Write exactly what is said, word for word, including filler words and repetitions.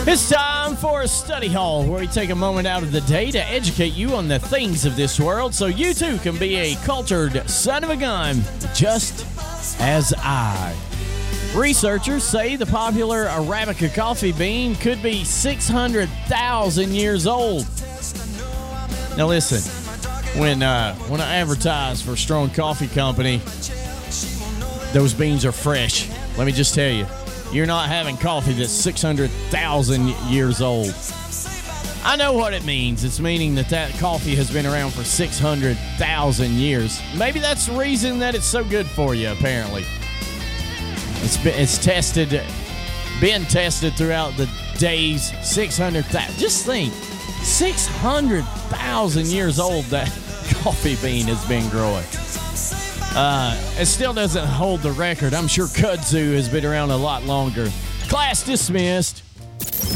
It's time for a study hall where we take a moment out of the day to educate you on the things of this world so you too can be a cultured son of a gun, just as I. Researchers say the popular Arabica coffee bean could be six hundred thousand years old. Now listen, when uh, when I advertise for Strong Coffee Company, those beans are fresh. Let me just tell you. You're not having coffee that's six hundred thousand years old. I know what it means. It's meaning that that coffee has been around for six hundred thousand years. Maybe that's the reason that it's so good for you, apparently. It's been, it's tested, been tested throughout the days, six hundred thousand. Just think, six hundred thousand years old that coffee bean has been growing. Uh, it still doesn't hold the record. I'm sure kudzu has been around a lot longer. Class dismissed.